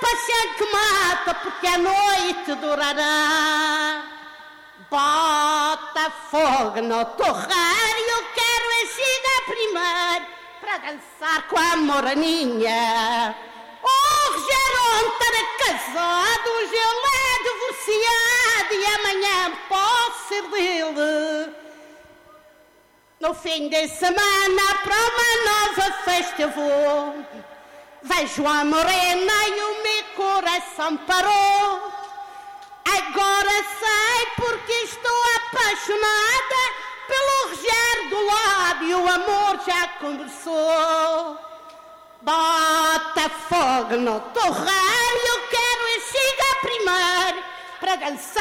paixão que mata, porque a noite durará. Bota fogo no torreiro, eu quero é chegar primeiro para dançar com a moraninha. O Rogério estará casado, hoje ele é divorciado e amanhã posso ser dele. No fim de semana para uma nova festa eu vou. Vejo a morena e o meu coração parou. Agora sei porque estou apaixonada pelo Rogério do lado e o amor já conversou. Bota fogo no torreiro, eu quero chegar primeiro para dançar.